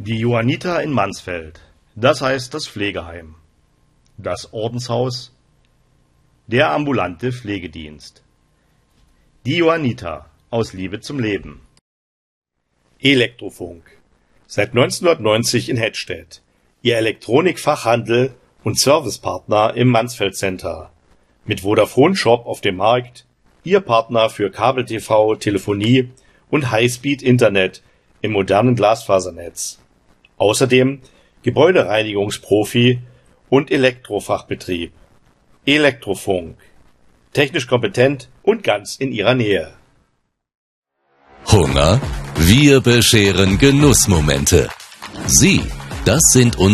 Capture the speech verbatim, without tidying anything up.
Die Johanniter in Mansfeld, das heißt das Pflegeheim, das Ordenshaus, der ambulante Pflegedienst. Die Johanniter aus Liebe zum Leben. Elektrofunk, seit neunzehnhundertneunzig in Hettstedt, Ihr Elektronikfachhandel und Servicepartner im Mansfeld Center. Mit Vodafone Shop auf dem Markt, Ihr Partner für Kabel-T V, Telefonie und Highspeed-Internet im modernen Glasfasernetz. Außerdem Gebäudereinigungsprofi und Elektrofachbetrieb. Elektrofunk. Technisch kompetent und ganz in Ihrer Nähe. Hunger? Wir bescheren Genussmomente. Sie, das sind unsere